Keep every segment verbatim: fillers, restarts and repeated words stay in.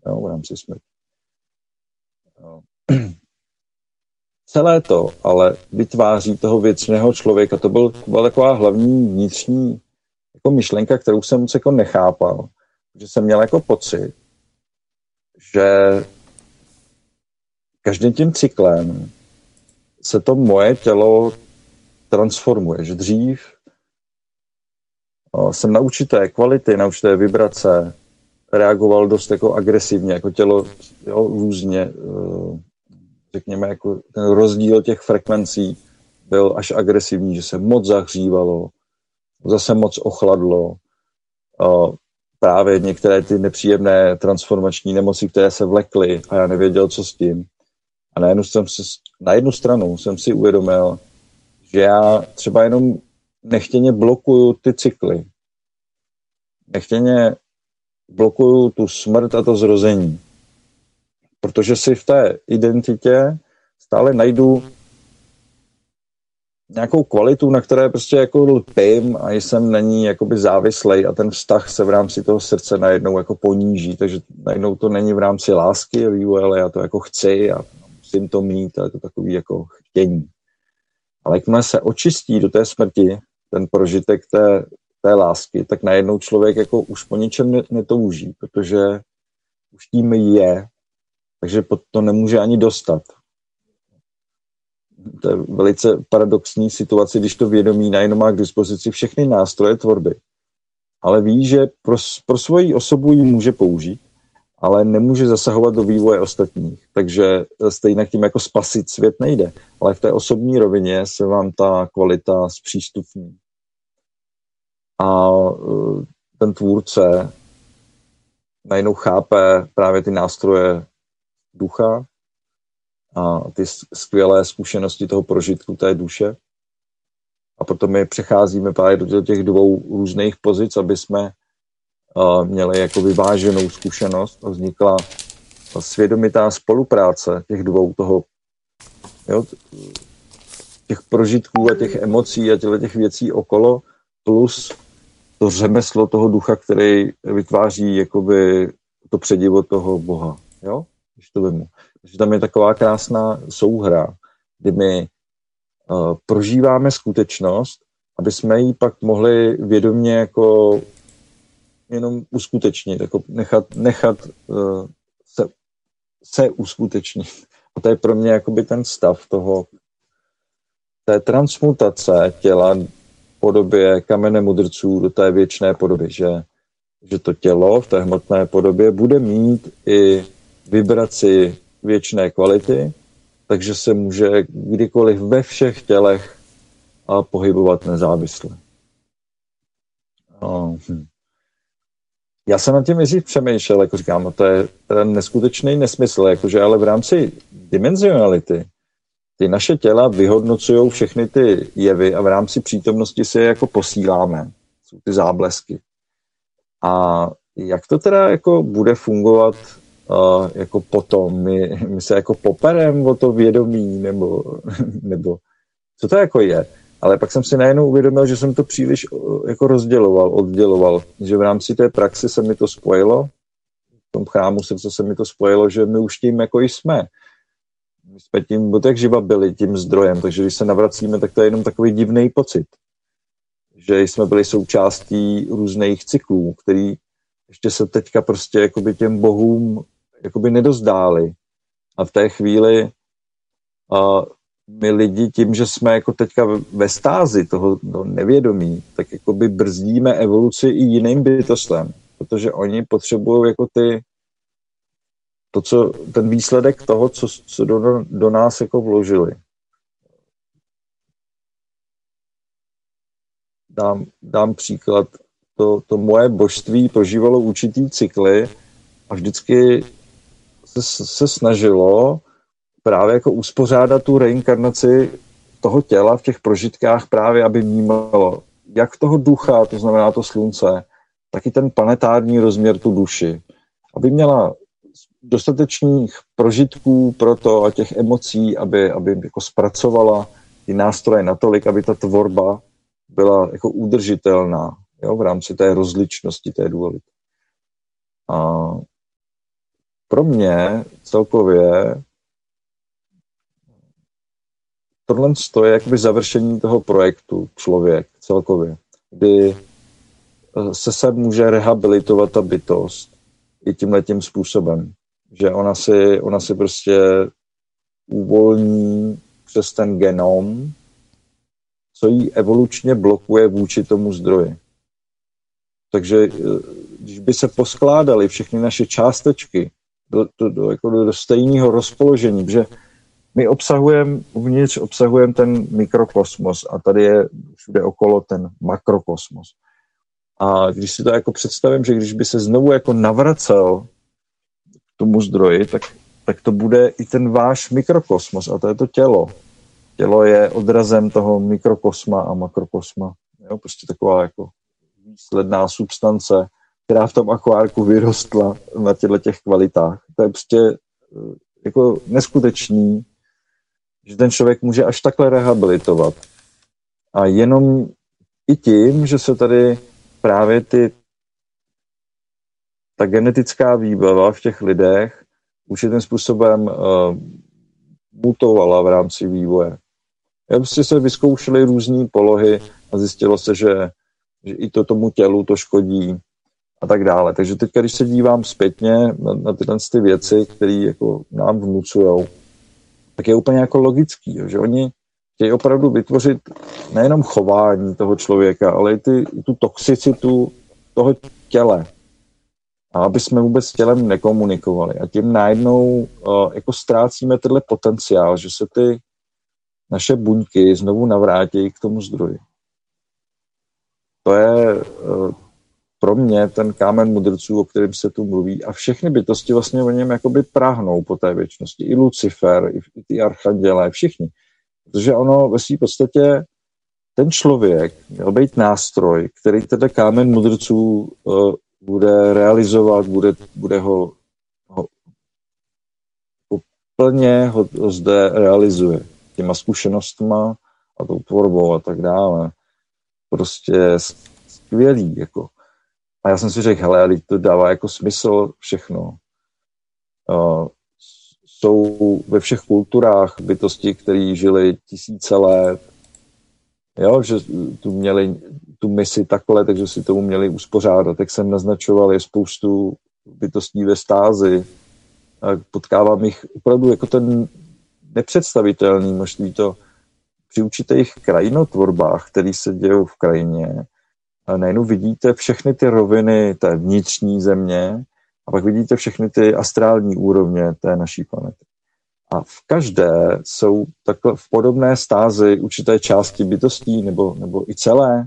jo, v rámci smrti. Jo. Celé to ale vytváří toho věcného člověka. To byl, byla taková hlavní vnitřní jako myšlenka, kterou jsem moc jako nechápal. Že jsem měl jako pocit, že každým tím cyklem se to moje tělo transformuje. Že dřív o, jsem na určité kvality, na určité vibrace reagoval dost jako agresivně, jako tělo jo, různě, řekněme, jako ten rozdíl těch frekvencí byl až agresivní, že se moc zahřívalo, zase moc ochladlo. Právě některé ty nepříjemné transformační nemoci, které se vlekly a já nevěděl, co s tím. A na jednu, jsem si, na jednu stranu jsem si uvědomil, že já třeba jenom nechtěně blokuju ty cykly. Nechtěně blokuju tu smrt a to zrození. Protože si v té identitě stále najdu nějakou kvalitu, na které prostě jako lpím a jsem na ní jakoby závislej a ten vztah se v rámci toho srdce najednou jako poníží, takže najednou to není v rámci lásky a vývoje, ale já to jako chci a musím to mít a je to takový jako chtění. Ale jakmile se očistí do té smrti ten prožitek té, té lásky, tak najednou člověk jako už po ničem netouží, protože už tím je, takže to nemůže ani dostat. To je velice paradoxní situace, když to vědomí najednou má k dispozici všechny nástroje tvorby. Ale ví, že pro, pro svoji osobu ji může použít, ale nemůže zasahovat do vývoje ostatních. Takže stejně tím jako spasit svět nejde. Ale v té osobní rovině se vám ta kvalita zpřístupní. A ten tvůrce najednou chápe právě ty nástroje ducha a ty skvělé zkušenosti toho prožitku té duše. A proto my přecházíme právě do těch dvou různých pozic, aby jsme uh, měli jako vyváženou zkušenost a vznikla svědomitá spolupráce těch dvou toho, jo, těch prožitků a těch emocí a těch věcí okolo, plus to řemeslo toho ducha, který vytváří jakoby to předivo toho Boha. Jo? Když to vemu. Takže tam je taková krásná souhra, kdy my uh, prožíváme skutečnost, aby jsme ji pak mohli vědomě jako jenom uskutečnit, jako nechat, nechat uh, se, se uskutečnit. A to je pro mě jakoby ten stav toho, té transmutace těla v podobě kamene mudrců do té věčné podoby, že, že to tělo v té hmotné podobě bude mít i vibraci věčné kvality, takže se může kdykoliv ve všech tělech a pohybovat nezávisle. No. Hm. Já jsem nad tím nejdřív přemýšlel, jako říkám, no to je ten neskutečný nesmysl, jakože ale v rámci dimenzionality ty naše těla vyhodnocují všechny ty jevy a v rámci přítomnosti si je jako posíláme. Jsou ty záblesky. A jak to teda jako bude fungovat uh, jako potom? My, my se jako poperem o to vědomí, nebo, nebo co to jako je? Ale pak jsem si najednou uvědomil, že jsem to příliš jako rozděloval, odděloval, že v rámci té praxe se mi to spojilo, v tom chrámu srdce se mi to spojilo, že my už tím jako jsme. My jsme tím, bo tak živa byli tím zdrojem, takže když se navracíme, tak to je jenom takový divný pocit, že jsme byli součástí různých cyklů, který ještě se teďka prostě jakoby těm bohům jakoby nedozdáli. A v té chvíli a my lidi tím, že jsme jako teďka ve stázi toho, toho nevědomí, tak jakoby brzdíme evoluci i jiným bytostem, protože oni potřebují jako ty to, co, ten výsledek toho, co, co do, do nás jako vložili. Dám, dám příklad. To, to moje božství prožívalo určitý cykly a vždycky se, se snažilo právě jako uspořádat tu reinkarnaci toho těla v těch prožitkách právě, aby vnímalo jak toho ducha, to znamená to slunce, tak i ten planetární rozměr tu duši. Aby měla dostatečných prožitků pro to a těch emocí, aby, aby jako zpracovala ty nástroje natolik, aby ta tvorba byla jako udržitelná, jo, v rámci té rozličnosti, té duality. A pro mě celkově tohle je jakoby završení toho projektu člověk celkově, kdy se se může rehabilitovat ta bytost i tímhletím způsobem, že ona si, ona si prostě uvolní přes ten genom, co jí evolučně blokuje vůči tomu zdroji. Takže když by se poskládaly všechny naše částečky do, do, do, jako do stejného rozpoložení, že my obsahujeme, uvnitř obsahujeme ten mikrokosmos a tady je všude okolo ten makrokosmos. A když si to jako představím, že když by se znovu jako navracel k tomu zdroji, tak, tak to bude i ten váš mikrokosmos a to je to tělo. Tělo je odrazem toho mikrokosma a makrokosma. Jo, prostě taková jako výsledná substance, která v tom akvárku vyrostla na těchto těch kvalitách. To je prostě jako neskutečný, že ten člověk může až takhle rehabilitovat. A jenom i tím, že se tady právě ty ta genetická výbava v těch lidech určitým způsobem uh, mutovala v rámci vývoje. Já prostě se vyzkoušely různé polohy a zjistilo se, že, že i to tomu tělu to škodí a tak dále. Takže teď, když se dívám zpětně na, na tyhle ty věci, které jako nám vnucujou, tak je úplně jako logický, že oni chtějí opravdu vytvořit nejenom chování toho člověka, ale i, ty, i tu toxicitu toho těla. A aby jsme vůbec s tělem nekomunikovali. A tím najednou uh, jako ztrácíme tenhle potenciál, že se ty naše buňky znovu navrátí k tomu zdroji. To je uh, pro mě ten kámen mudrců, o kterém se tu mluví. A všechny bytosti vlastně o něm jakoby práhnou po té věčnosti. I Lucifer, i, i ty archandělé, všichni. Protože ono ve své podstatě ten člověk měl být nástroj, který teda kámen mudrců uh, bude realizovat, bude, bude ho, ho plně ho, ho zde realizuje těma zkušenostma a tou tvorbou a tak dále. Prostě skvělý, jako. A já jsem si řekl, hele, ale to dává jako smysl všechno. Uh, jsou ve všech kulturách bytosti, které žili tisíce let, jo, že tu měli tu misi takhle, takže si to uměli uspořádat. Jak jsem naznačoval, je spoustu bytostí ve stázi. A potkávám jich opravdu jako ten nepředstavitelný množství to při určitých krajinotvorbách, které se dějí v krajině. A najednou vidíte všechny ty roviny té vnitřní země a pak vidíte všechny ty astrální úrovně té naší planety. A v každé jsou takhle v podobné stázi určité části bytostí nebo, nebo i celé.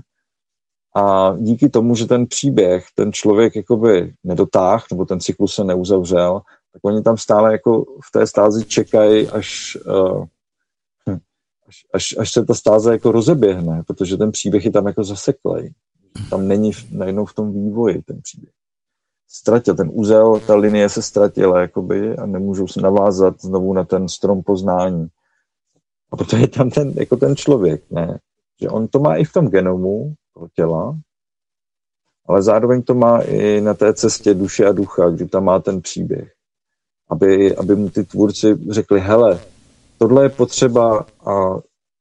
A díky tomu, že ten příběh, ten člověk jakoby nedotáhl, nebo ten cyklus se neuzavřel, tak oni tam stále jako v té stázi čekají, až, uh, až, až, až se ta stáze jako rozeběhne, protože ten příběh je tam jako zaseklej. Tam není najednou v tom vývoji ten příběh. Ztratil ten úzel, ta linie se ztratila jakoby, a nemůžou se navázat znovu na ten strom poznání. A proto je tam ten, jako ten člověk, ne? Že on to má i v tom genomu toho těla, ale zároveň to má i na té cestě duše a ducha, kdy tam má ten příběh. Aby, aby mu ty tvůrci řekli, hele, tohle je potřeba a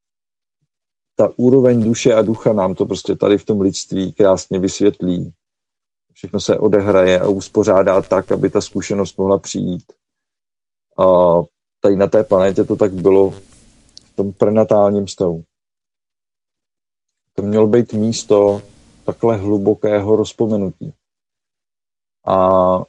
ta úroveň duše a ducha nám to prostě tady v tom lidství krásně vysvětlí. Všechno se odehraje a uspořádá tak, aby ta zkušenost mohla přijít. A tady na té planetě to tak bylo v tom prenatálním stavu. To mělo být místo takhle hlubokého rozpomenutí. A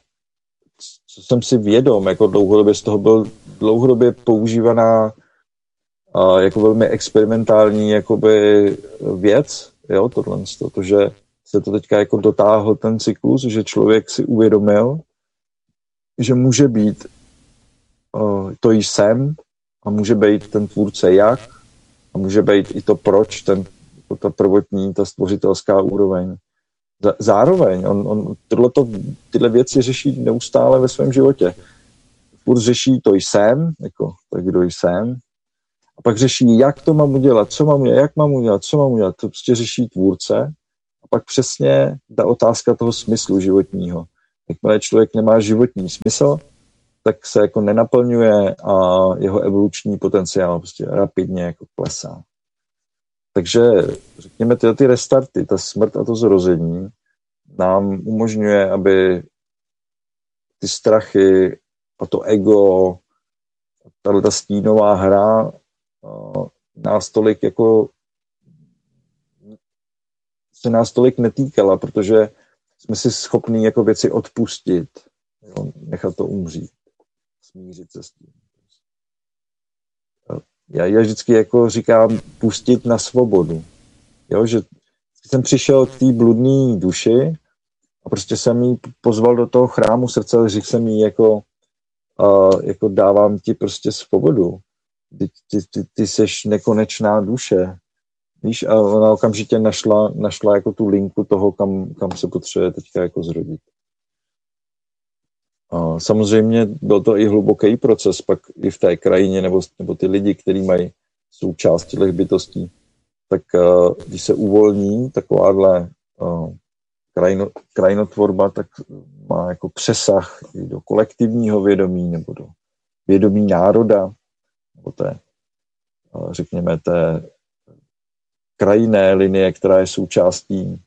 co jsem si vědom, jako dlouhodobě z toho byl dlouhodobě používaná a jako velmi experimentální jakoby věc, jo, tohle, to, že se to teďka jako dotáhl ten cyklus, že člověk si uvědomil, že může být uh, to jsem a může být ten tvůrce jak a může být i to proč, ten, to, ta prvotní, ta stvořitelská úroveň. Zároveň on, on tohleto, tyhle věci řeší neustále ve svém životě. Furt řeší to jsem, jako tak kdo jsem, a pak řeší, jak to mám udělat, co mám udělat, jak mám udělat, co mám udělat. To prostě řeší tvůrce. A pak přesně ta otázka toho smyslu životního. Jakmile člověk nemá životní smysl, tak se jako nenaplňuje a jeho evoluční potenciál prostě rapidně jako klesá. Takže řekněme, tyhle ty restarty, ta smrt a to zrození nám umožňuje, aby ty strachy a to ego, tato stínová hra nás tolik jako se nás tolik netýkala, protože jsme si schopní jako věci odpustit, jo, nechat to umřít, smířit se s tím. Já, já vždycky jako říkám pustit na svobodu. Jo, že jsem přišel k té bludné duši a prostě jsem jí pozval do toho chrámu srdce, ale řekl jsem jí jako, uh, jako dávám ti prostě svobodu. Ty, ty, ty, ty seš nekonečná duše. Víš, a ona okamžitě našla, našla jako tu linku toho, kam, kam se potřebuje teďka jako zrodit. A samozřejmě byl to i hluboký proces, pak i v té krajině, nebo, nebo ty lidi, kteří mají součást těch bytostí, tak uh, když se uvolní takováhle uh, krajino, krajinotvorba, tak má jako přesah i do kolektivního vědomí, nebo do vědomí národa, nebo té, uh, řekněme, té krajinné linie, která je součástí.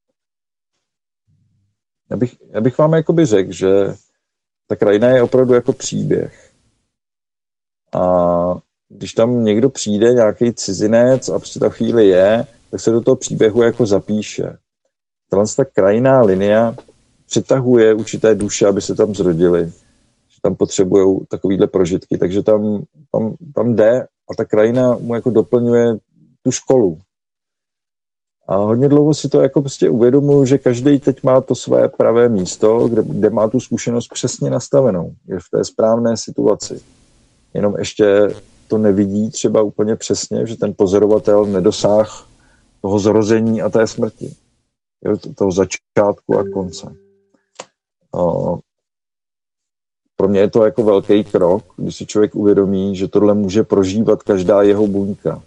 Já bych, já bych vám jakoby řekl, že ta krajina je opravdu jako příběh. A když tam někdo přijde, nějaký cizinec a prostě ta chvíli je, tak se do toho příběhu jako zapíše. Tahle ta krajinná linie přitahuje určité duše, aby se tam zrodily. Že tam potřebují takovýhle prožitky. Takže tam, tam, tam jde a ta krajina mu jako doplňuje tu školu. A hodně dlouho si to jako prostě uvědomuji, že každý teď má to své pravé místo, kde, kde má tu zkušenost přesně nastavenou. Je v té správné situaci. Jenom ještě to nevidí třeba úplně přesně, že ten pozorovatel nedosáhl toho zrození a té smrti. Jo, toho začátku a konce. O, pro mě je to jako velký krok, když si člověk uvědomí, že tohle může prožívat každá jeho buňka.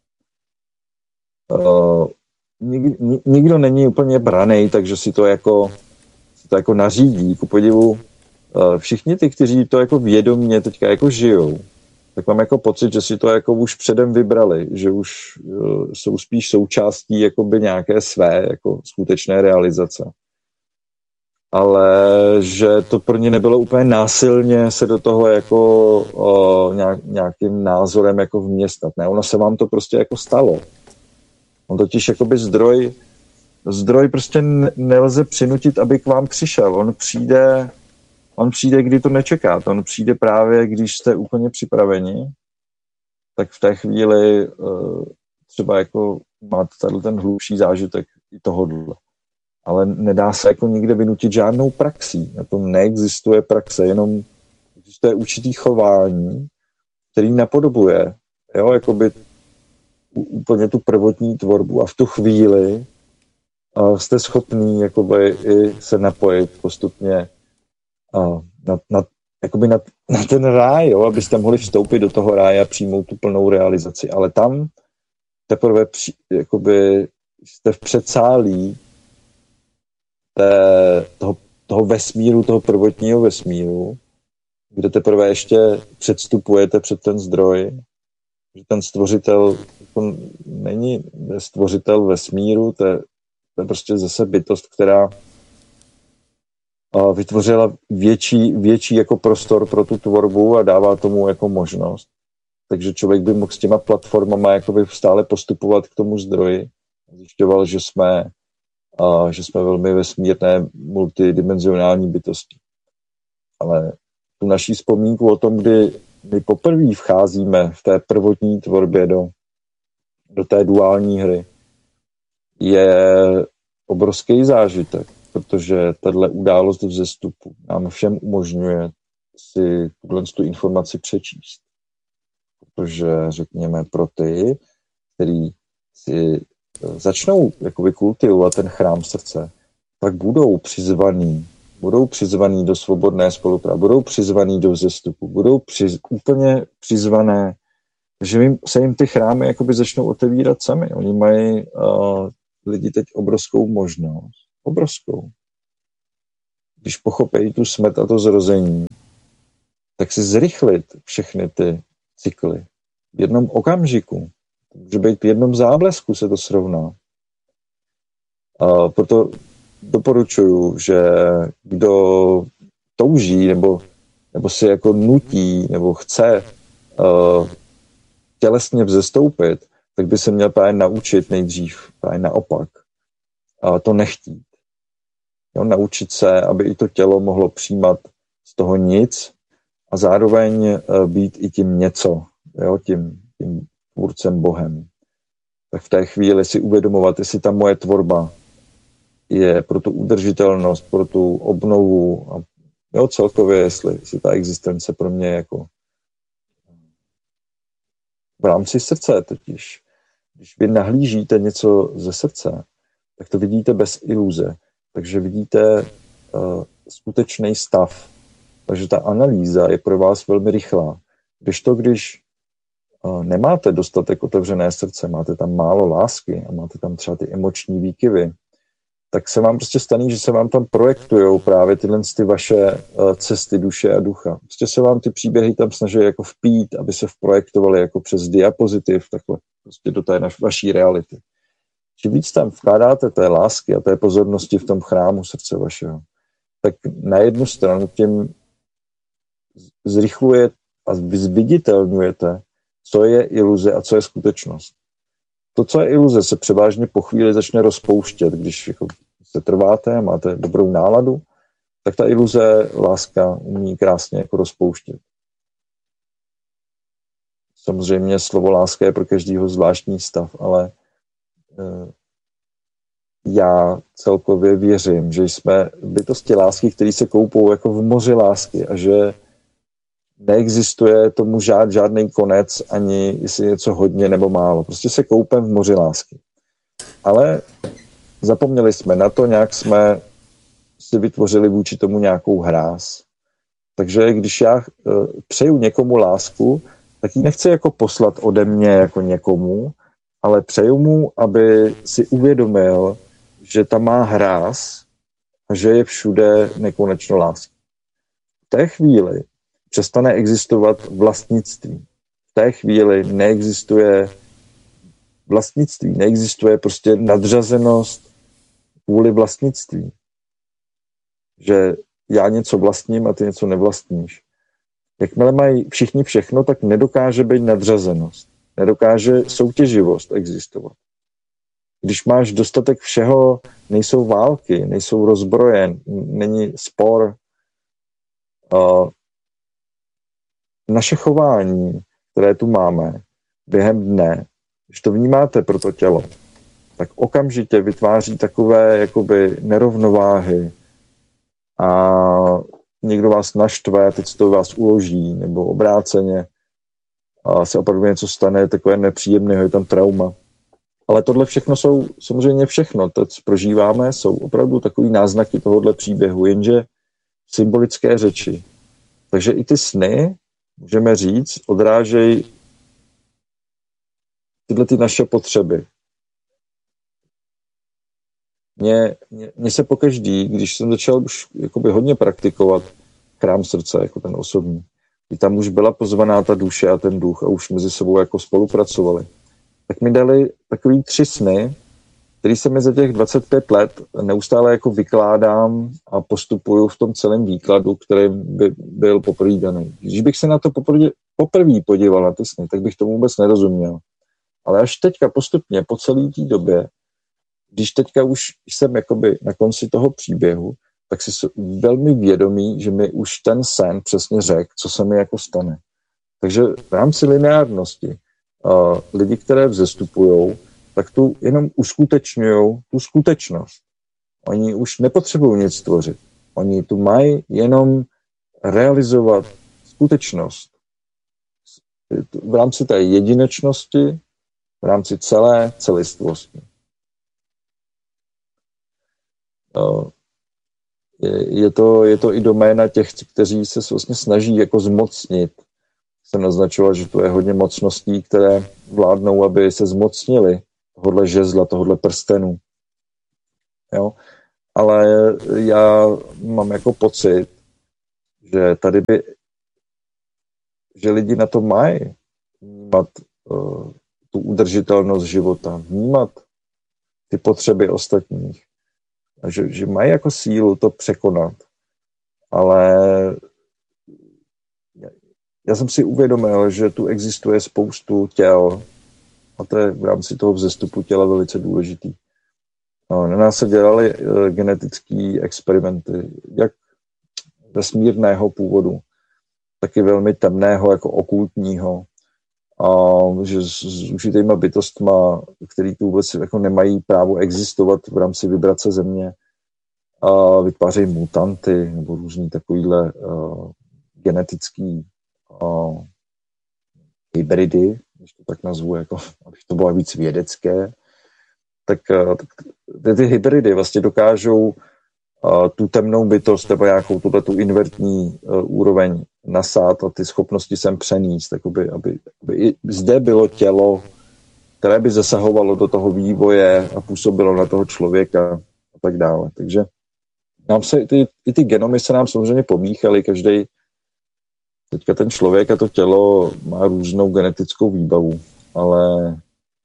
O, nik, nikdo není úplně branej, takže si to jako, si to jako nařídí. Ku podivu, všichni ty, kteří to jako vědomě teďka jako žijou, tak mám jako pocit, že si to jako už předem vybrali, že už uh, jsou spíš součástí jakoby nějaké své jako skutečné realizace. Ale že to pro ně nebylo úplně násilně se do toho jako uh, nějak, nějakým názorem jako vměstat. Ne, ono se vám to prostě jako stalo. On totiž jakoby zdroj, zdroj prostě nelze přinutit, aby k vám přišel. On přijde On přijde, kdy to nečekáte. On přijde právě, když jste úplně připraveni, tak v té chvíli uh, třeba jako máte tady ten hlubší zážitek i tohodle. Ale nedá se jako nikde vynutit žádnou praxí. Na tom neexistuje praxe, jenom existuje určitý chování, který napodobuje, jo, jakoby úplně tu prvotní tvorbu a v tu chvíli uh, jste schopní jakoby i se napojit postupně Na, na, jakoby na, na ten ráj, jo, abyste mohli vstoupit do toho ráje a přijmout tu plnou realizaci. Ale tam teprve při, jakoby jste v předsálí té, toho, toho vesmíru, toho prvotního vesmíru, kde teprve ještě předstupujete před ten zdroj, že ten stvořitel jako není stvořitel vesmíru, to je, to je prostě zase bytost, která vytvořila větší, větší jako prostor pro tu tvorbu a dává tomu jako možnost. Takže člověk by mohl s těma platformama jakoby stále postupovat k tomu zdroji. Zjišťoval, že jsme, a, že jsme velmi vesmírné multidimenzionální bytosti. Ale tu naší vzpomínku o tom, kdy my poprvé vcházíme v té prvotní tvorbě do, do té duální hry, je obrovský zážitek. Protože tato událost vzestupu nám všem umožňuje si tuhle tu informaci přečíst. Protože, řekněme, pro ty, který si začnou jakoby kultivovat ten chrám srdce, tak budou přizvaný, budou přizvaný do svobodné spolupráce, budou přizvaný do vzestupu, budou přiz, úplně přizvané, že jim, se jim ty chrámy jakoby začnou otevírat sami. Oni mají uh, lidi teď obrovskou možnost, obrovskou. Když pochopí tu smrt a to zrození, tak si zrychlit všechny ty cykly v jednom okamžiku. Může být v jednom záblesku se to srovná. A proto doporučuju, že kdo touží nebo, nebo si jako nutí nebo chce uh, tělesně vzestoupit, tak by se měl právě naučit nejdřív, právě naopak. A to nechtít. Jo, naučit se, aby i to tělo mohlo přijímat z toho nic a zároveň uh, být i tím něco, jo, tím, tím tvůrcem Bohem. Tak v té chvíli si uvědomovat, jestli ta moje tvorba je pro tu udržitelnost, pro tu obnovu a jo, celkově, jestli, jestli ta existence pro mě jako v rámci srdce totiž. Když vy nahlížíte něco ze srdce, tak to vidíte bez iluze. Takže vidíte uh, skutečný stav. Takže ta analýza je pro vás velmi rychlá. Když to, když uh, nemáte dostatek otevřené srdce, máte tam málo lásky a máte tam třeba ty emoční výkyvy, tak se vám prostě stane, že se vám tam projektujou právě tyhle ty vaše uh, cesty duše a ducha. Prostě se vám ty příběhy tam snaží jako vpít, aby se vprojektovaly jako přes diapozitiv, takhle prostě do té naš, vaší reality. Čím víc tam vkládáte té lásky a té pozornosti v tom chrámu srdce vašeho, tak na jednu stranu tím zrychluje a zviditelňujete, co je iluze a co je skutečnost. To, co je iluze, se převážně po chvíli začne rozpouštět. Když jako se trváte a máte dobrou náladu, tak ta iluze, láska umí krásně jako rozpouštět. Samozřejmě slovo láska je pro každýho zvláštní stav, ale eh, já celkově věřím, že jsme bytosti lásky, které se koupou jako v moři lásky a že neexistuje tomu žád, žádný konec, ani jestli něco hodně nebo málo. Prostě se koupem v moři lásky. Ale zapomněli jsme na to, nějak jsme si vytvořili vůči tomu nějakou hráz. Takže když já uh, přeju někomu lásku, tak ji nechci jako poslat ode mě jako někomu, ale přeju mu, aby si uvědomil, že tam má hráz a že je všude nekonečno láska. V té chvíli přestane existovat vlastnictví. V té chvíli neexistuje vlastnictví, neexistuje prostě nadřazenost kvůli vlastnictví. Že já něco vlastním a ty něco nevlastníš. Jakmile mají všichni všechno, tak nedokáže být nadřazenost. Nedokáže soutěživost existovat. Když máš dostatek všeho, nejsou války, nejsou rozbroje, není spor. Uh, naše chování, které tu máme během dne, když to vnímáte pro to tělo, tak okamžitě vytváří takové jakoby nerovnováhy a někdo vás naštve, teď to vás uloží, nebo obráceně a se opravdu něco stane, takové nepříjemného, je tam trauma. Ale tohle všechno jsou samozřejmě všechno, to, co prožíváme, jsou opravdu takový náznaky tohohle příběhu, jenže symbolické řeči. Takže i ty sny, můžeme říct, odrážejí tyhle ty naše potřeby. Mně, mně, mně se pokaždý, když jsem začal už jakoby hodně praktikovat chrám srdce, jako ten osobní, kdy tam už byla pozvaná ta duše a ten duch a už mezi sebou jako spolupracovali, tak mi dali takový tři sny, který se mi za těch dvacet pět let neustále jako vykládám a postupuju v tom celém výkladu, který by byl poprvé daný. Když bych se na to poprvé, poprvé podíval na ty sny, tak bych tomu vůbec nerozuměl. Ale až teďka postupně po celé té době, když teďka už jsem jakoby na konci toho příběhu, tak si velmi vědomý, že mi už ten sen přesně řekl, co se mi jako stane. Takže v rámci lineárnosti uh, lidi, které vzestupujou, tak tu jenom uskutečňují tu skutečnost. Oni už nepotřebují nic tvořit. Oni tu mají jenom realizovat skutečnost. V rámci té jedinečnosti, v rámci celé celistvosti. Je to, je to i doména těch, kteří se vlastně snaží jako zmocnit. Jsem naznačoval, že to je hodně mocností, které vládnou, aby se zmocnili tohodle žezla, tohodle prstenu. Jo? Ale já mám jako pocit, že tady by že lidi na to mají vnímat uh, tu udržitelnost života, vnímat ty potřeby ostatních. A že, že mají jako sílu to překonat. Ale já jsem si uvědomil, že tu existuje spoustu těl a to je v rámci toho vzestupu těla velice důležitý. No, na nás se dělaly uh, genetické experimenty, jak vesmírného původu, taky velmi temného, jako okultního. A že s, s určitýma bytostma, který tu vůbec jako nemají právo existovat v rámci vibrace země, a vytvářejí mutanty nebo různý takovýhle uh, genetický uh, hybridy, když to tak nazvu, jako, aby to bylo víc vědecké, tak, uh, tak ty, ty hybridy vlastně dokážou uh, tu temnou bytost nebo nějakou tu invertní uh, úroveň nasát a ty schopnosti sem přenést, jakoby, aby, aby i zde bylo tělo, které by zasahovalo do toho vývoje a působilo na toho člověka a tak dále. Takže nám se, ty, i ty genomy se nám samozřejmě pomíchaly, každý teďka ten člověk a to tělo má různou genetickou výbavu, ale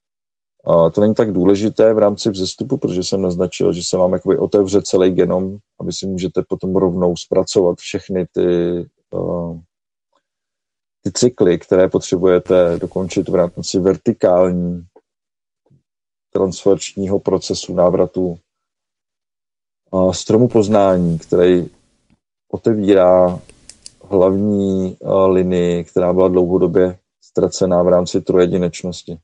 a to není tak důležité v rámci vzestupu, protože jsem naznačil, že se vám jakoby otevře celý genom, aby si můžete potom rovnou zpracovat všechny ty, uh, ty cykly, které potřebujete dokončit v rámci vertikální transformačního procesu návratu uh, stromu poznání, který otevírá hlavní uh, linii, která byla dlouhodobě ztracená v rámci trojedinečnosti.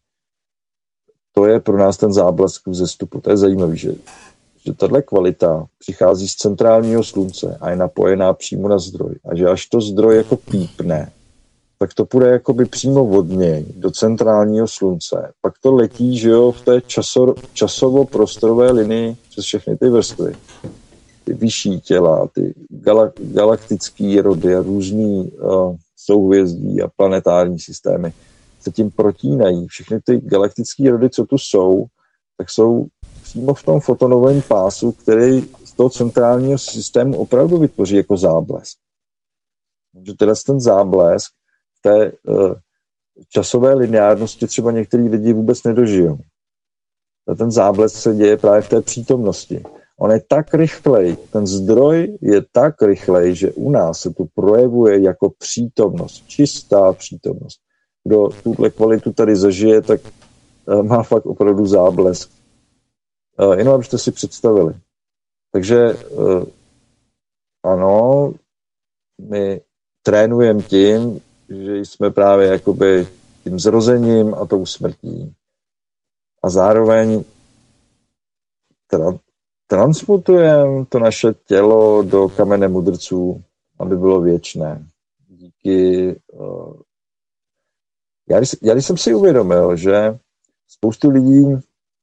To je pro nás ten záblesk vzestupu. To je zajímavé, že, že tahle kvalita přichází z centrálního slunce a je napojená přímo na zdroj. A že až to zdroj jako pípne, tak to půjde jakoby přímo od něj do centrálního slunce. Pak to letí, že jo, v té časo, časovo-prostorové linii přes všechny ty vrstvy. Ty vyšší těla, ty gala, galaktické rody a různý uh, souhvězdí a planetární systémy se tím protínají. Všechny ty galaktické rody, co tu jsou, tak jsou přímo v tom fotonovém pásu, který z toho centrálního systému opravdu vytvoří jako záblesk. Takže teda ten záblesk v té uh, časové lineárnosti třeba některý lidi vůbec nedožijou. A ten záblesk se děje právě v té přítomnosti. On je tak rychlej, ten zdroj je tak rychlej, že u nás se tu projevuje jako přítomnost, čistá přítomnost. Kdo tuhle kvalitu tady zažije, tak uh, má fakt opravdu záblesk. Uh, jenom abyste si představili. Takže uh, ano, my trénujeme tím, že jsme právě jakoby tím zrozením a tou smrtí. A zároveň tra- transmutujeme to naše tělo do kamene mudrců, aby bylo věčné. Díky uh, Já když, já když jsem si uvědomil, že spoustu lidí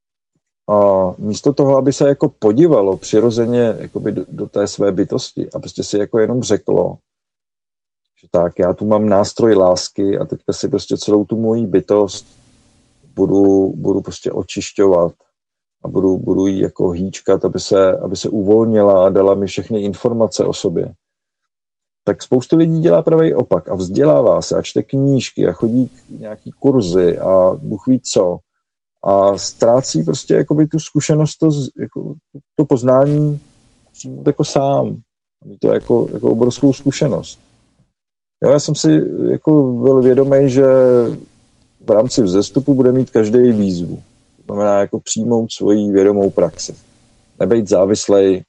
a místo toho, aby se jako podívalo přirozeně jakoby do, do té své bytosti a prostě si jako jenom řeklo, že tak, já tu mám nástroj lásky a teďka si prostě celou tu moji bytost budu, budu prostě očišťovat a budu, budu jí jako hýčkat, aby se, aby se uvolnila a dala mi všechny informace o sobě. Tak spoustu lidí dělá pravý opak a vzdělává se a čte knížky a chodí k nějaký kurzy a Bůh ví co. A ztrácí prostě jakoby tu zkušenost, to, jako, to poznání jako sám. To jako, jako obrovskou zkušenost. Jo, já jsem si jako byl vědomý, že v rámci vzestupu bude mít každý výzvu. To znamená jako přijmout svoji vědomou praxi. Nebejt závislej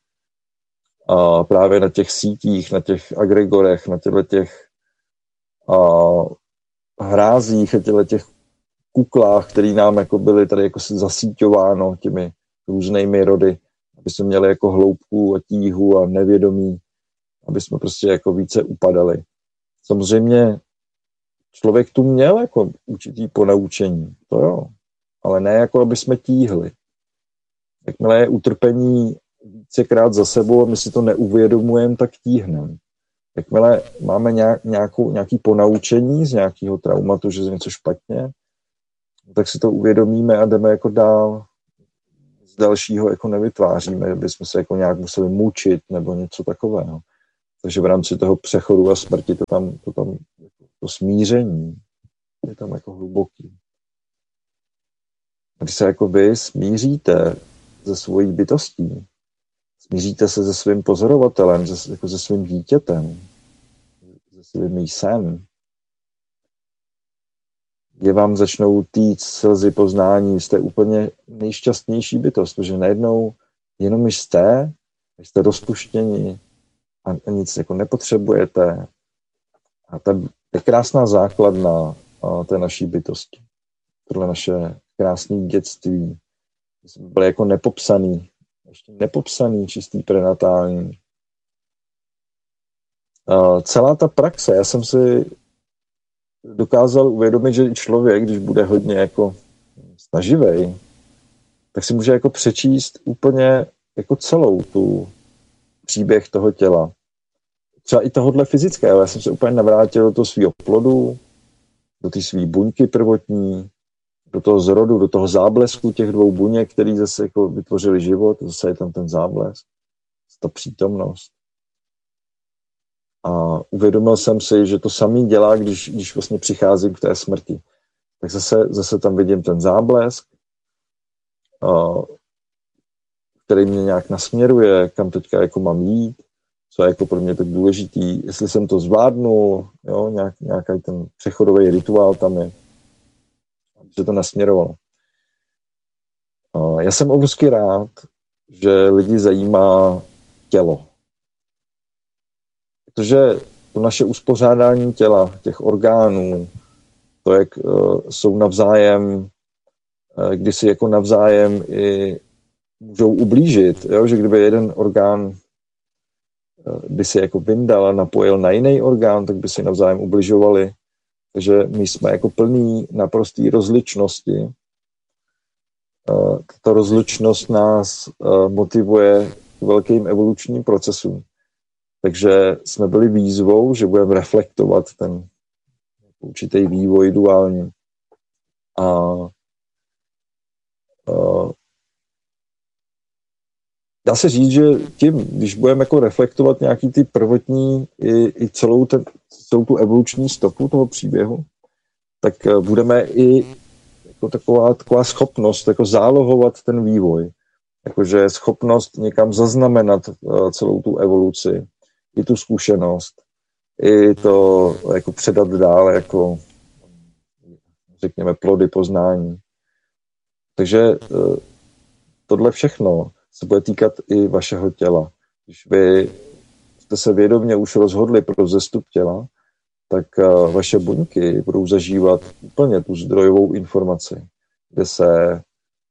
a právě na těch sítích, na těch agregorech, na těchto těch a, hrázích a těchto těch kuklách, které nám jako byly tady jako zasíťováno těmi různými rody, aby jsme měli jako hloubku a tíhu a nevědomí, aby jsme prostě jako více upadali. Samozřejmě člověk tu měl jako určitý ponaučení, to jo, ale ne jako aby jsme tíhli. Jakmile je utrpení vícekrát za sebou a my si to neuvědomujeme, tak tíhneme. Jakmile máme nějakou, nějaký ponaučení z nějakého traumatu, že je něco špatně, tak si to uvědomíme a jdeme jako dál. Z dalšího jako nevytváříme, aby jsme se jako nějak museli mučit nebo něco takového. Takže v rámci toho přechodu a smrti to tam, to tam to smíření je tam jako hluboký. Když se jako vy smíříte se svojí bytostí, smíříte se se svým pozorovatelem, se, jako se svým dítětem, se svým jsem, kde vám začnou týct slzy poznání, jste úplně nejšťastnější bytost, protože najednou jenom jste, jste rozpuštěni a, a nic jako nepotřebujete. A to je krásná základna a, té naší bytosti. Tohle naše krásné dětství. Jsme byli jako nepopsaný, ještě nepopsaný, čistý prenatální. A celá ta praxe, já jsem si dokázal uvědomit, že člověk, když bude hodně jako snaživej, tak si může jako přečíst úplně jako celou tu příběh toho těla. Třeba i tohohle fyzického. Já jsem se úplně navrátil do toho svého plodu, do té své buňky prvotní, do toho zrodu, do toho záblesku těch dvou buněk, který zase jako vytvořili život, zase je tam ten záblesk, ta přítomnost. A uvědomil jsem si, že to samý dělá, když, když vlastně přicházím k té smrti. Tak zase, zase tam vidím ten záblesk, který mě nějak nasměruje, kam teďka jako mám jít, co je jako pro mě tak důležitý, jestli jsem to zvládnul, jo, nějak, nějaký ten přechodový rituál tam je, že to nasměrovalo. Já jsem obrovsky rád, že lidi zajímá tělo. Protože to naše uspořádání těla, těch orgánů, to, jak uh, jsou navzájem, uh, kdy si jako navzájem i můžou ublížit, jo? Že kdyby jeden orgán uh, by si jako vyndal a napojil na jiný orgán, tak by si navzájem ubližovali. Takže my jsme jako plní naprostý rozličnosti. Uh, ta rozličnost nás uh, motivuje k velkým evolučním procesům. Takže jsme byli výzvou, že budeme reflektovat ten určitý vývoj duální. A, a dá se říct, že tím, když budeme jako reflektovat nějaký ty prvotní i, i celou, ten, celou tu evoluční stopu toho příběhu, tak budeme i jako taková, taková schopnost jako zálohovat ten vývoj. Jakože schopnost někam zaznamenat celou tu evoluci, i tu zkušenost, i to jako předat dál, jako řekněme plody poznání. Takže tohle všechno se bude týkat i vašeho těla. Když vy jste se vědomě už rozhodli pro vzestup těla, tak vaše buňky budou zažívat úplně tu zdrojovou informaci, kde se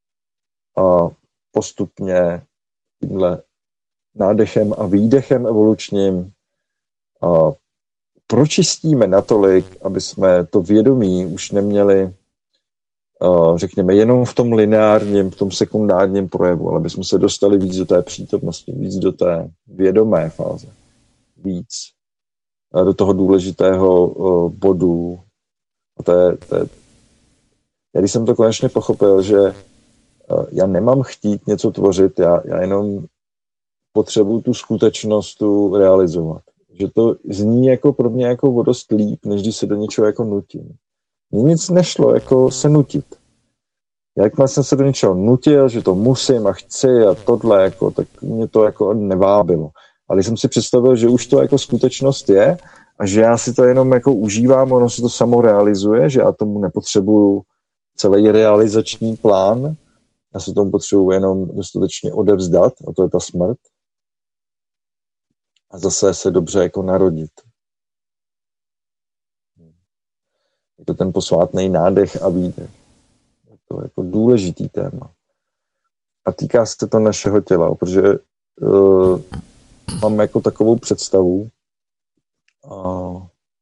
postupně tímhle nádechem a výdechem evolučním a pročistíme natolik, aby jsme to vědomí už neměli, řekněme, jenom v tom lineárním, v tom sekundárním projevu, ale aby jsme se dostali víc do té přítomnosti, víc do té vědomé fáze, víc do toho důležitého bodu. A to je, to je, já když jsem to konečně pochopil, že já nemám chtít něco tvořit, já, já jenom potřebuji tu skutečnost tu realizovat. Že to zní jako pro mě jako o dost líp, než když se do něčeho jako nutím. Mně nic nešlo jako se nutit. Jakmile jsem se do něčeho nutil, že to musím a chci a tohle, jako, tak mě to jako nevábilo. Ale když jsem si představil, že už to jako skutečnost je a že já si to jenom jako užívám, ono se to samo realizuje, že já tomu nepotřebuju celý realizační plán, já se tomu potřebuji jenom dostatečně odevzdat, a to je ta smrt. A zase se dobře jako narodit. Je to ten posvátný nádech a výdech. Je to jako důležitý téma. A týká se to našeho těla, protože uh, mám jako takovou představu. A,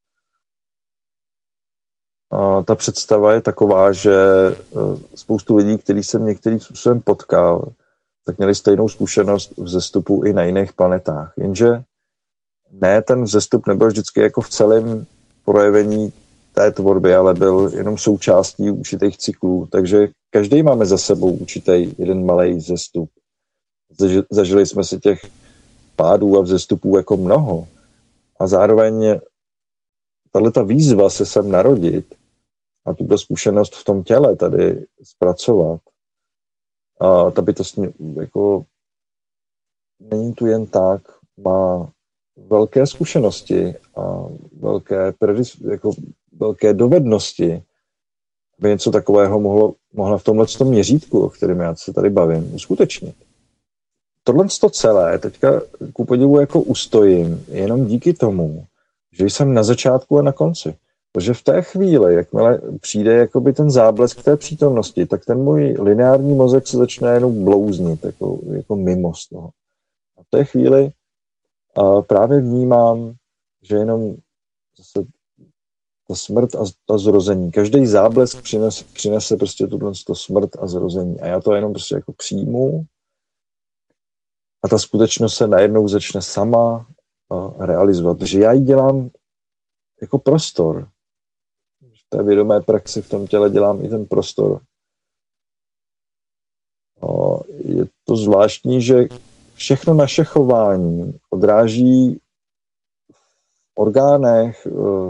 a ta představa je taková, že uh, spoustu lidí, kteří jsem některým způsobem potkal, tak měli stejnou zkušenost vzestupu i na jiných planetách. Jenže ne, ten vzestup nebyl vždycky jako v celém projevení té tvorby, ale byl jenom součástí určitých cyklů. Takže každý máme za sebou určitý jeden malý vzestup. Zažili jsme si těch pádů a vzestupů jako mnoho. A zároveň tahle ta výzva se sem narodit a tuto zkušenost v tom těle tady zpracovat, a ta bytost jako není tu jen tak, má velké zkušenosti a velké, jako velké dovednosti, aby něco takového mohlo, mohla v tomhle měřítku, o kterém já se tady bavím, uskutečnit. Tohle to celé teďka ku podivu jako ustojím jenom díky tomu, že jsem na začátku a na konci. Protože v té chvíli, jakmile přijde jakoby ten záblesk té přítomnosti, tak ten můj lineární mozek se začne jenom blouznit, jako, jako mimo z toho. A v té chvíli a právě vnímám, že jenom zase ta smrt a ta zrození. Každý záblesk přinese, přinese prostě tuto smrt a zrození. A já to jenom prostě jako přijmu a ta skutečnost se najednou začne sama realizovat. Takže já ji dělám jako prostor. V té vědomé praxi v tom těle dělám i ten prostor. Je to zvláštní, že všechno naše chování odráží v orgánech,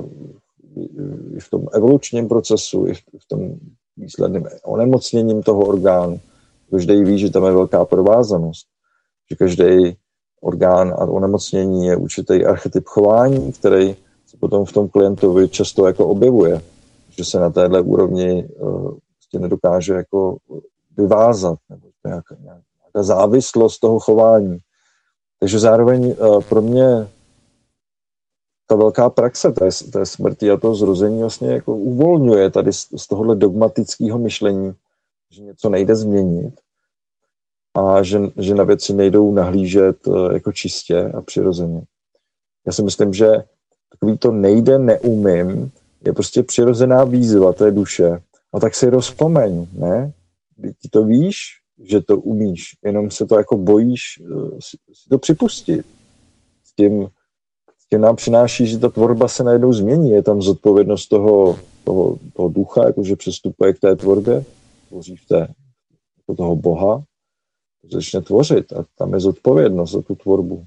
i v tom evolučním procesu, i v tom výsledným onemocněním toho orgánu. Každý ví, že tam je velká provázanost. Že každý orgán a onemocnění je určitý archetyp chování, který se potom v tom klientovi často jako objevuje. Že se na téhle úrovni uh, nedokáže jako vyvázat, nebo nějaká, nějaká závislost toho chování. Takže zároveň uh, pro mě ta velká praxe té, té smrti a toho zrození vlastně jako uvolňuje tady z, z tohohle dogmatického myšlení, že něco nejde změnit a že, že na věci nejdou nahlížet uh, jako čistě a přirozeně. Já si myslím, že takový to nejde, neumím, je prostě přirozená výzva té duše. A tak si rozpomeň, ne? Ty to víš, že to umíš, jenom se to jako bojíš si, si to připustit. S tím, s tím nám přináší, že ta tvorba se najednou změní. Je tam zodpovědnost toho, toho, toho ducha, jakože přestupuje k té tvorbě, tvoří v té, jako toho Boha, začne tvořit a tam je zodpovědnost za tu tvorbu.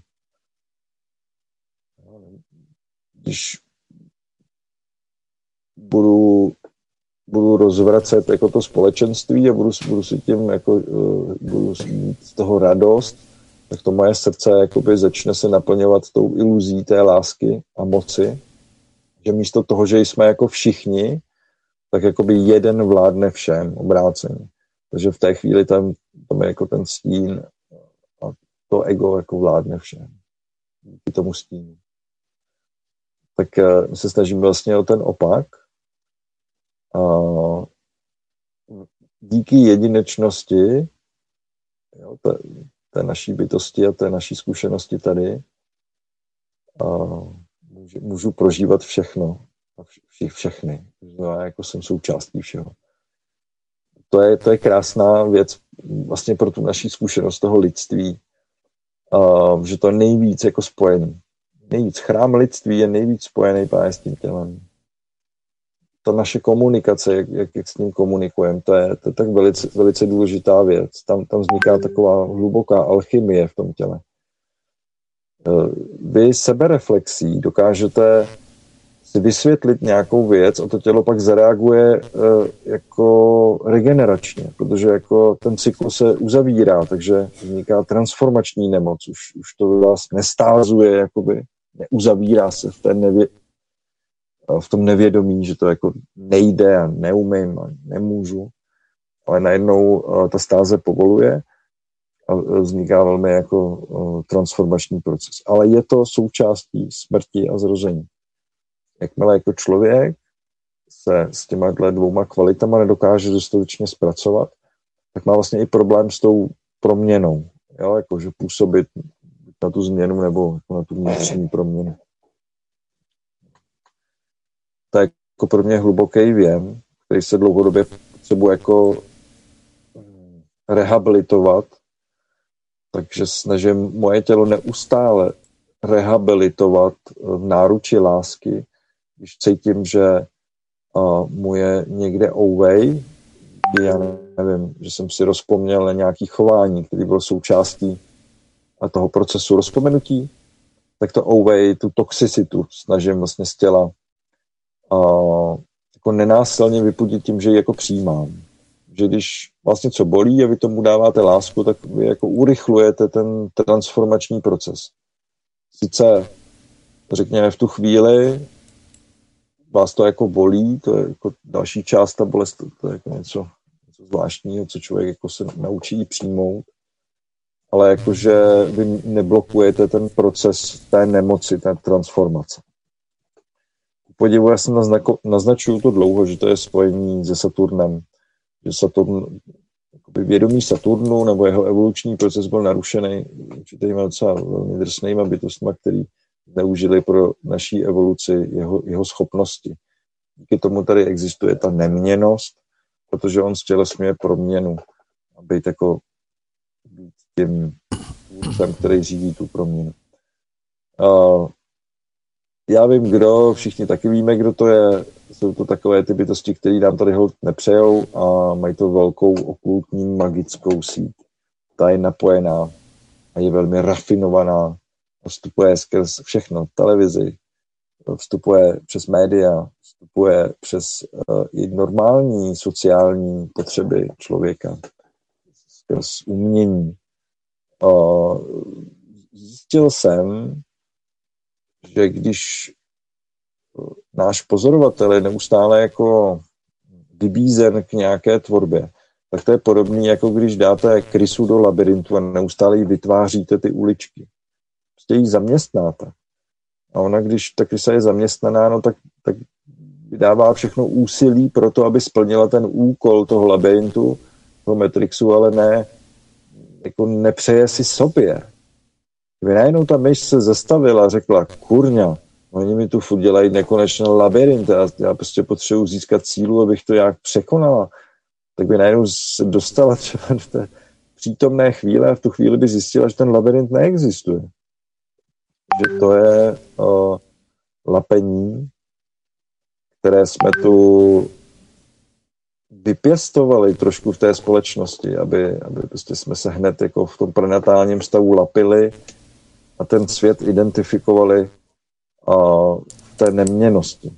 Když budu, budu rozvracet jako to společenství a budu, budu si tím jako, budu mít z toho radost, tak to moje srdce jakoby začne se naplňovat tou iluzí té lásky a moci, že místo toho, že jsme jako všichni, tak jakoby jeden vládne všem, obráceně. Takže v té chvíli tam, tam je jako ten stín a to ego jako vládne všem. Díky tomu stínu. Tak se snažím vlastně o ten opak. A díky jedinečnosti jo, té, té naší bytosti a té naší zkušenosti tady a můžu, můžu prožívat všechno a vše, všechny. Já jako jsem součástí všeho. To je, to je krásná věc vlastně pro tu naší zkušenost toho lidství, a, že to je nejvíc jako spojený. Nejvíc chrám lidství je nejvíc spojený právě s tím tělem. Ta naše komunikace, jak, jak, jak s ním komunikujeme, to je, to je tak velice, velice důležitá věc. Tam, tam vzniká taková hluboká alchymie v tom těle. Vy sebereflexí dokážete si vysvětlit nějakou věc a to tělo pak zareaguje jako regeneračně, protože jako ten cyklus se uzavírá, takže vzniká transformační nemoc. Už, už to vás nestázuje, jakoby neuzavírá se v té nevě, v tom nevědomí, že to jako nejde a neumím a nemůžu, ale najednou ta stáze povoluje a vzniká velmi jako transformační proces. Ale je to součástí smrti a zrození. Jakmile jako člověk se s těma dvouma kvalitama nedokáže dostatečně zpracovat, tak má vlastně i problém s tou proměnou. Jo? Jako, že působit na tu změnu nebo na tu vnitřní proměnu. To je jako pro mě hluboký věm, který se dlouhodobě potřebuje jako rehabilitovat, takže snažím moje tělo neustále rehabilitovat v náruči lásky, když cítím, že uh, mu je někde ouvej, já nevím, že jsem si rozpomněl na nějaký chování, který byl součástí toho procesu rozpomenutí, tak to ouvej, tu toxicitu snažím vlastně z těla a jako nenásilně vypudit tím, že ji jako přijímám. Že když vlastně co bolí a vy tomu dáváte lásku, tak vy jako urychlujete ten transformační proces. Sice, řekněme, v tu chvíli vás to jako bolí, to je jako další část, ta bolest, to, to je jako něco, něco zvláštního, co člověk jako se naučí přijmout, ale jakože vy neblokujete ten proces té nemoci, té transformace. Podivu, já jsem naznako, naznačuju to dlouho, že to je spojení se Saturnem, že Saturn, vědomí Saturnu nebo jeho evoluční proces byl narušený určitýma docela velmi drsnýma bytostma, který neužili pro naší evoluci jeho, jeho schopnosti. Díky tomu tady existuje ta neměnnost, protože on stělesňuje proměnu a být jako být tím tvůrcem, který řídí tu proměnu. Uh, já vím, kdo, všichni taky víme, kdo to je. Jsou to takové ty bytosti, které nám tady holt nepřejou a mají to velkou okultní magickou síť. Ta je napojená a je velmi rafinovaná. Vstupuje skrz všechno, televizi, vstupuje přes média, vstupuje přes uh, i normální sociální potřeby člověka, skrz umění. Uh, zjistil jsem, že když náš pozorovatel je neustále jako vybízen k nějaké tvorbě, tak to je podobné, jako když dáte krysu do labirintu a neustále jí vytváříte ty uličky. Prostě ji zaměstnáte. A ona, když ta krysa je zaměstnaná, no tak, tak vydává všechno úsilí pro to, aby splnila ten úkol toho labirintu, toho Matrixu, ale ne, jako nepřeje si sobě. Kdyby najednou ta myš se zastavila a řekla, kurňa, oni mi tu furt dělají nekonečné labirinty a já prostě potřebuji získat sílu, abych to nějak překonala, tak by najednou se dostala třeba do té přítomné chvíle a v tu chvíli by zjistila, že ten labirint neexistuje. Že to je uh, lapení, které jsme tu vypěstovali trošku v té společnosti, aby, aby prostě jsme se hned jako v tom prenatálním stavu lapili a ten svět identifikovali uh, v té neměnnosti.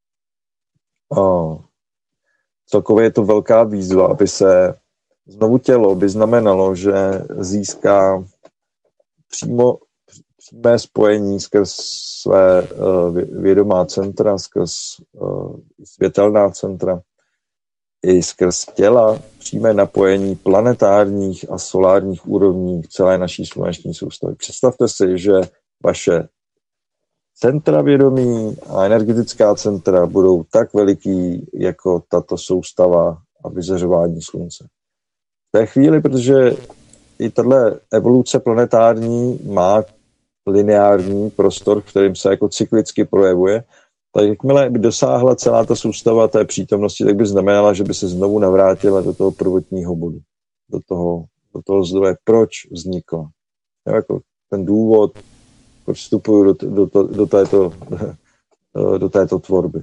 Uh, celkově je to velká výzva, aby se znovu tělo by znamenalo, že získá přímo přímé spojení skrz své uh, vědomá centra, skrz uh, světelná centra, i skrz těla, přímé napojení planetárních a solárních úrovní celé naší sluneční soustavy. Představte si, že vaše centra vědomí a energetická centra budou tak veliký jako tato soustava a vyzařování slunce. V té chvíli, protože i tato evoluce planetární má lineární prostor, v kterém se jako cyklicky projevuje, tak jakmile by dosáhla celá ta soustava té přítomnosti, tak by znamenala, že by se znovu navrátila do toho prvotního bodu, do toho, do toho zdroje, proč vznikla. Já jako ten důvod, proč vstupuju do, do, do, do, této, do této tvorby.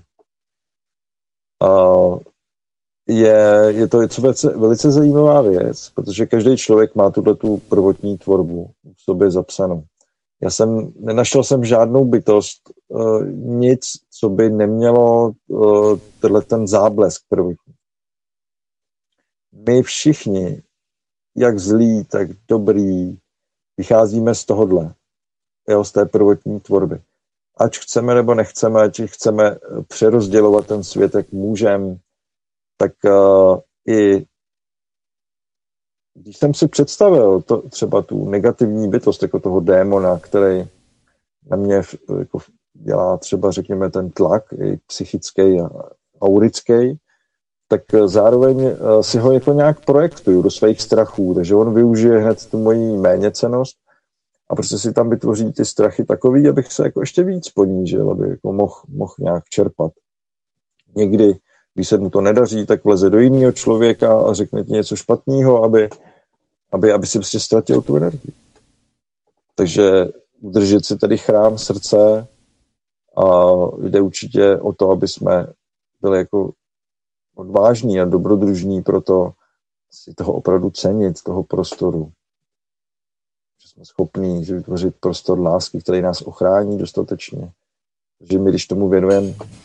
A je, je to něco velice, velice zajímavá věc, protože každý člověk má tuto prvotní tvorbu v sobě zapsanou. Já jsem, nenašel jsem žádnou bytost, uh, nic, co by nemělo uh, tenhle ten záblesk prvotní. My všichni, jak zlí, tak dobrý, vycházíme z tohodle, jo, z té prvotní tvorby. Ať chceme nebo nechceme, ať chceme přerozdělovat ten svět, jak můžeme, tak uh, i když jsem si představil to, třeba tu negativní bytost, jako toho démona, který na mě jako dělá třeba, řekněme, ten tlak, i psychický a aurický, tak zároveň si ho jako nějak projektuju do svých strachů, takže on využije hned tu moji méněcennost a prostě si tam vytvoří ty strachy takový, abych se jako ještě víc ponížil, aby jako mohl, mohl nějak čerpat. Někdy, když se mu to nedaří, tak vleze do jiného člověka a řekne ti něco špatného, aby, aby, aby si prostě ztratil tu energii. Takže udržet si tady chrám srdce a jde určitě o to, aby jsme byli jako odvážní a dobrodružní, proto si toho opravdu cenit, toho prostoru. Že jsme schopní vytvořit prostor lásky, který nás ochrání dostatečně. Takže my, když tomu věnujeme